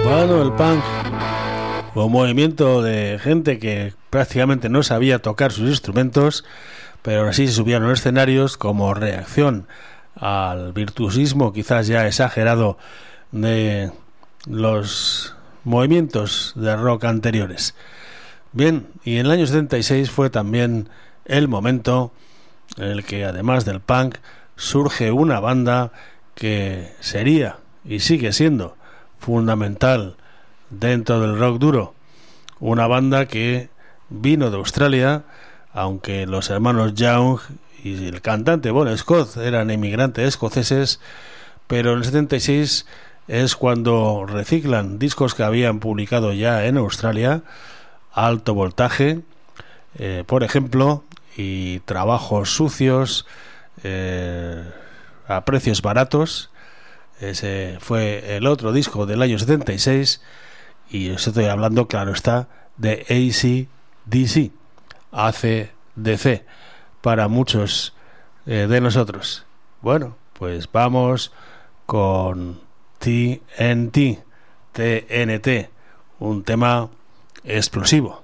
Bueno, el punk, un movimiento de gente que prácticamente no sabía tocar sus instrumentos, pero aún así se subían a los escenarios como reacción al virtuosismo quizás ya exagerado de los movimientos de rock anteriores. Bien, y en el año 76 fue también el momento en el que, además del punk, surge una banda que sería y sigue siendo fundamental dentro del rock duro. Una banda que vino de Australia, aunque los hermanos Young y el cantante Bon Scott eran inmigrantes escoceses, pero en el 76 es cuando reciclan discos que habían publicado ya en Australia, Alto Voltaje, por ejemplo, y Trabajos Sucios, a precios baratos. Ese fue el otro disco del año 76, y os estoy hablando, claro está, de AC/DC, ACDC, para muchos de nosotros. Bueno, pues vamos con TNT, un tema explosivo.